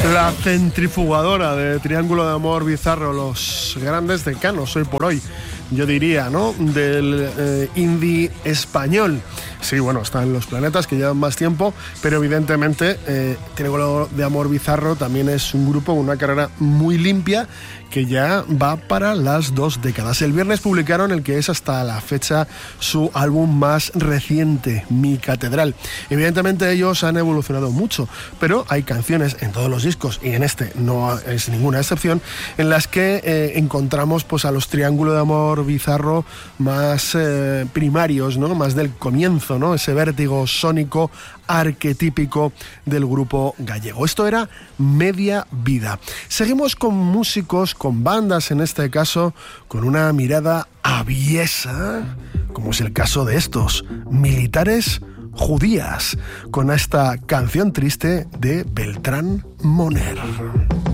La centrifugadora de Triángulo de Amor Bizarro, los grandes decanos hoy por hoy, yo diría, ¿no?, del indie español. Sí, bueno, están Los Planetas, que llevan más tiempo, pero evidentemente Triángulo de Amor Bizarro también es un grupo con una carrera muy limpia que ya va para las 2 décadas. El viernes publicaron el que es hasta la fecha su álbum más reciente, Mi Catedral. Evidentemente ellos han evolucionado mucho, pero hay canciones en todos los discos, y en este no es ninguna excepción, en las que encontramos pues a los Triángulo de Amor Bizarro más primarios, ¿no?, más del comienzo, ¿no?, ese vértigo sónico arquetípico del grupo gallego. Esto era Media Vida. Seguimos con músicos, con bandas en este caso, con una mirada aviesa, como es el caso de estos Militares Judías, con esta canción triste de Beltrán Moner.